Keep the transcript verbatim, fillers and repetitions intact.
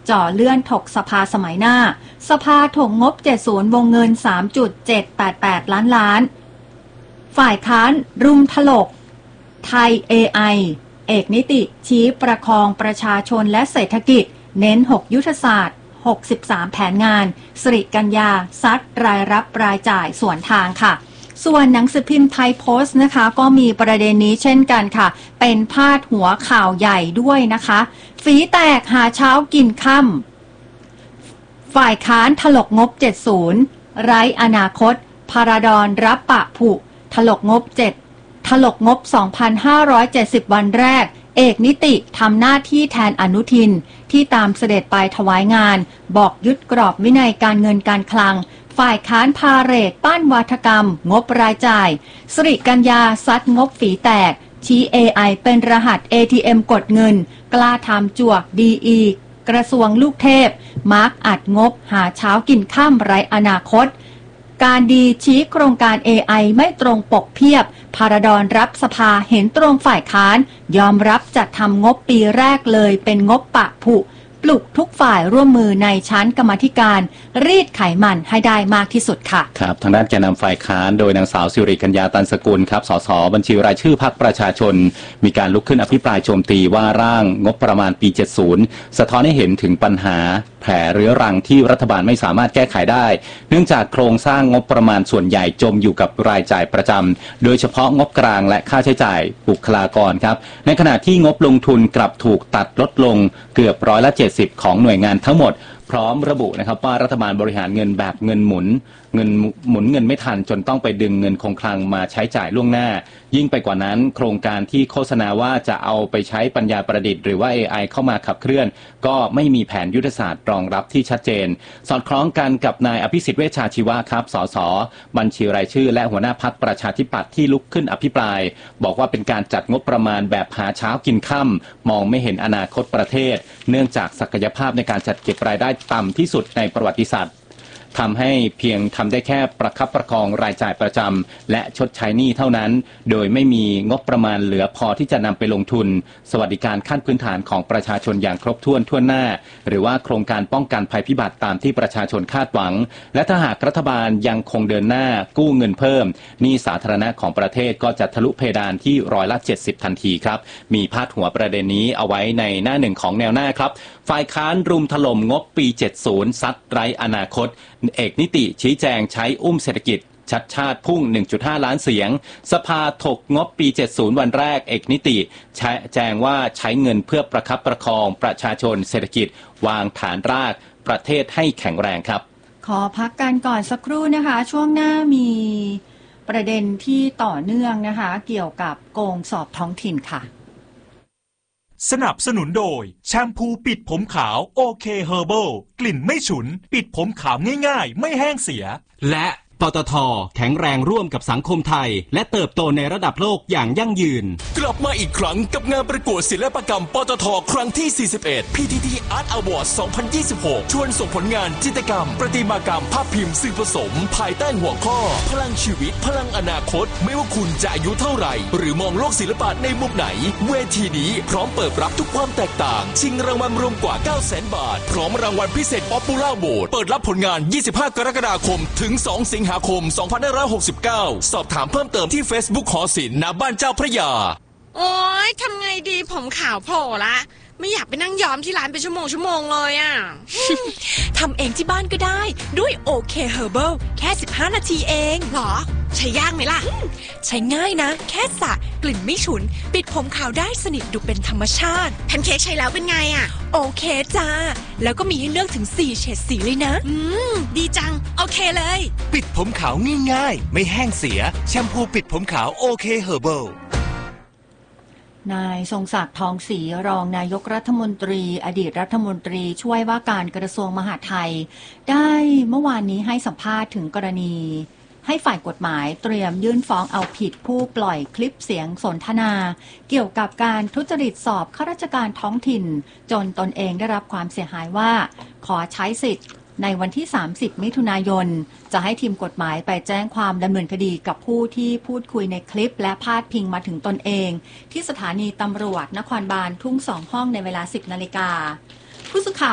จ่อเลื่อนถกสภาสมัยหน้าสภาถกงบเจ็ดสิบวงเงิน สามจุดเจ็ดแปดแปด ล้านล้านฝ่ายค้านรุมถลกไทย เอ ไอ เอกนิติชี้ประคองประชาชนและเศรษฐกิจเน้นหกยุทธศาสตร์หกสิบสามแผนงานสิริกัญญาซัดรายรับรายจ่ายส่วนทางค่ะส่วนหนังสือพิมพ์ไทยโพสต์นะคะก็มีประเด็นนี้เช่นกันค่ะเป็นพาดหัวข่าวใหญ่ด้วยนะคะฝีแตกหาเช้ากินค่ำฝ่ายค้านถลกงบเจ็ดสิบไร้อนาคตพาราดอนรับปะผุถลกงบเจ็ดถลกงบ สองพันห้าร้อยเจ็ดสิบ วันแรกเอกนิติทำหน้าที่แทนอนุทินที่ตามเสด็จไปถวายงานบอกยึดกรอบวินัยการเงินการคลังฝ่ายค้านพาเหรดปั้นวาทกรรมงบรายจ่ายสิริกัญญาซัดงบฝีแตกชี้ เอ ไอ เป็นรหัส เอ ที เอ็ม กดเงินกล้าทำจวก ดี อี กระทรวงลูกเทพมาร์กอัดงบหาเช้ากินข้ามไร้อนาคตการดีชี้โครงการ เอ ไอ ไม่ตรงปกเพียบพาราดอนรับสภาเห็นตรงฝ่ายค้านยอมรับจัดทำงบปีแรกเลยเป็นงบปะผุปลุกทุกฝ่ายร่วมมือในชั้นกรรมาธิการรีดไขมันให้ได้มากที่สุดค่ะครับทางด้านแกนนำฝ่ายค้านโดยนางสาวสิริกัญญาตันสกุลครับสสบัญชีรายชื่อพรรคประชาชนมีการลุกขึ้นอภิปรายโจมตีว่าร่างงบประมาณปีเจ็ดสิบสะท้อนให้เห็นถึงปัญหาแผลเรื้อรังที่รัฐบาลไม่สามารถแก้ไขได้เนื่องจากโครงสร้างงบประมาณส่วนใหญ่จมอยู่กับรายจ่ายประจำโดยเฉพาะงบกลางและค่าใช้จ่ายบุคลากรครับในขณะที่งบลงทุนกลับถูกตัดลดลงเกือบร้อยละเจ็ดสิบของหน่วยงานทั้งหมดพร้อมระบุนะครับว่ารัฐบาลบริหารเงินแบบเงินหมุนเงินหมุนเงินไม่ทันจนต้องไปดึงเงินคงคลังมาใช้จ่ายล่วงหน้ายิ่งไปกว่านั้นโครงการที่โฆษณาว่าจะเอาไปใช้ปัญญาประดิษฐ์หรือว่า เอ ไอ เข้ามาขับเคลื่อนก็ไม่มีแผนยุทธศาสตร์รองรับที่ชัดเจนสอดคล้องกันกับนายอภิสิทธิ์เวชชาชีวะครับสสบัญชีรายชื่อและหัวหน้าพรรคประชาธิปัตย์ที่ลุกขึ้นอภิปรายบอกว่าเป็นการจัดงบประมาณแบบหาเช้ากินค่ำมองไม่เห็นอนาคตประเทศเนื่องจากศักยภาพในการจัดเก็บรายได้ต่ำที่สุดในประวัติศาสตร์ทำให้เพียงทำได้แค่ประคับประคองรายจ่ายประจำและชดใช้หนี้เท่านั้นโดยไม่มีงบประมาณเหลือพอที่จะนำไปลงทุนสวัสดิการขั้นพื้นฐานของประชาชนอย่างครบถ้วนทั่วหน้าหรือว่าโครงการป้องกันภัยพิบัติตามที่ประชาชนคาดหวังและถ้าหากรัฐบาลยังคงเดินหน้ากู้เงินเพิ่มหนี้สาธารณะของประเทศก็จะทะลุเพดานที่ร้อยละเจ็ดสิบทันทีครับมีพาดหัวประเด็นนี้เอาไว้ในหน้าหนึ่งของแนวหน้าครับฝ่ายค้านรุมถล่มงบปีเจ็ดสิบซัดไร้อนาคตเอกนิติชี้แจงใช้อุ้มเศรษฐกิจชัดชาติพุ่ง หนึ่งจุดห้า ล้านเสียงสภาถกงบปีเจ็ดสิบวันแรกเอกนิติแจ้งว่าใช้เงินเพื่อประคับประคองประชาชนเศรษฐกิจวางฐานรากประเทศให้แข็งแรงครับขอพักกันก่อนสักครู่นะคะช่วงหน้ามีประเด็นที่ต่อเนื่องนะคะเกี่ยวกับโกงสอบท้องถิ่นค่ะสนับสนุนโดยแชมพูปิดผมขาวโอเคเฮอร์เบิลกลิ่นไม่ฉุนปิดผมขาวง่ายๆไม่แห้งเสียและปตท.แข็งแรงร่วมกับสังคมไทยและเติบโตในระดับโลกอย่างยั่งยืนกลับมาอีกครั้งกับงานประกวดศิลปกรรมปตท.ครั้งที่สี่สิบเอ็ด พี ที ที Art Award สองพันยี่สิบหกชวนส่งผลงานจิตรกรรมประติมากรรมภาพพิมพ์สื่อผสมภายใต้หัวข้อพลังชีวิตพลังอนาคตไม่ว่าคุณจะอายุเท่าไหร่หรือมองโลกศิลปะในมุมไหนเวทีนี้พร้อมเปิดรับทุกความแตกต่างชิงรางวัลรวมกว่า เก้าแสน บาทพร้อมรางวัลพิเศษ Popular Vote เปิดรับผลงานยี่สิบห้ากรกฎาคมถึงสองสิงหาคมสองพันห้าร้อยหกสิบเก้าสอบถามเพิ่มเติมที่ Facebook หอศิลป์ณบ้านเจ้าพระยาโอ๊ยทำไงดีผมขาวโผล่ละไม่อยากไปนั่งย้อมที่ร้านเป็นชั่วโมงชั่วโมงเลยอ่ะทำเองที่บ้านก็ได้ด้วยโอเคเฮอร์เบิลแค่สิบห้านาทีเองหรอใช้ยากไหมล่ะใช้ง่ายนะแค่สระกลิ่นไม่ฉุนปิดผมขาวได้สนิทดูเป็นธรรมชาติแพนเค้กใช้แล้วเป็นไงอ่ะโอเคจ้าแล้วก็มีให้เลือกถึงสี่เฉดสีเลยนะอืมดีจังโอเคเลยปิดผมขาวง่ายๆไม่แห้งเสียแชมพูปิดผมขาวโอเคเฮอร์เบิลนายทรงศักดิ์ทองศรีรองนายกรัฐมนตรีอดีตรัฐมนตรีช่วยว่าการกระทรวงมหาดไทยได้เมื่อวานนี้ให้สัมภาษณ์ถึงกรณีให้ฝ่ายกฎหมายเตรียมยื่นฟ้องเอาผิดผู้ปล่อยคลิปเสียงสนทนาเกี่ยวกับการทุจริตสอบข้าราชการท้องถิ่นจนตนเองได้รับความเสียหายว่าขอใช้สิทธิ์ในวันที่สามสิบมิถุนายนจะให้ทีมกฎหมายไปแจ้งความดำเนินคดีกับผู้ที่พูดคุยในคลิปและพาดพิงมาถึงตนเองที่สถานีตำรวจนครบาลทุ่งสองห้องในเวลาสิบนาฬิกาผู้สื่อข่าว